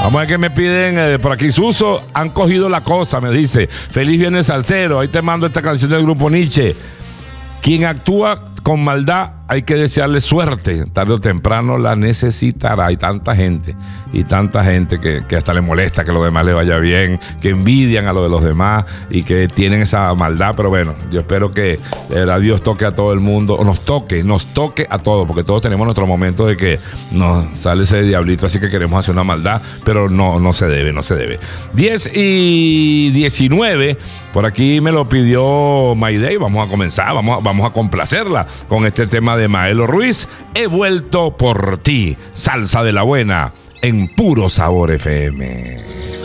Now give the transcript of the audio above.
Vamos a ver qué me piden por aquí. Suso, han cogido la cosa, me dice. Feliz viernes salsero. Ahí te mando esta canción del grupo Nietzsche. Quien actúa con maldad hay que desearle suerte. Tarde o temprano la necesitará. Hay tanta gente que hasta le molesta que lo demás le vaya bien, que envidian a lo de los demás y que tienen esa maldad. Pero bueno, yo espero que Dios toque a todo el mundo, o nos toque a todos, porque todos tenemos nuestro momento de que nos sale ese diablito, así que queremos hacer una maldad, pero no se debe. 10:19, por aquí me lo pidió Mayday. Vamos a comenzar, vamos a complacerla con este tema de Maelo Ruiz. He vuelto por ti, salsa de la buena, en Puro Sabor FM.